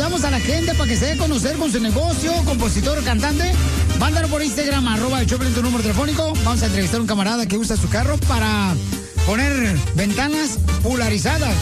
ayudamos a la gente para que se dé a conocer con su negocio, compositor, cantante. Mándalo por Instagram, @el Choplin, tu número telefónico. Vamos a entrevistar a un camarada que usa su carro para poner ventanas polarizadas.